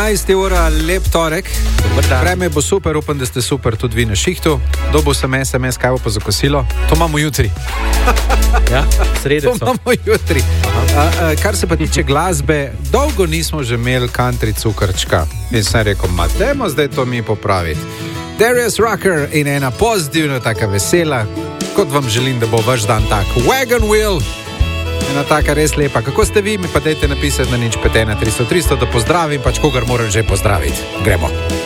11. ura, lep torek. Vreme bo super, upam, da ste super tudi vi na šihtu. Dobil sem SMS, kaj bo pa za kosilo. To imamo jutri. Ja, sredo. To imamo jutri. Kar se pa tiče glasbe, dolgo nismo že imeli country cukrčka. In sem rekel, dajmo zdaj to mi popraviti. Darius Rucker in ena pozitivna, taka vesela, kot vam želim, da bo vaš dan tak. Wagon Wheel. Ena taka res lepa. Kako ste vi? Mi pa dajte napisati na 051 300 300, da pozdravim, pač kogar moram že pozdraviti. Gremo.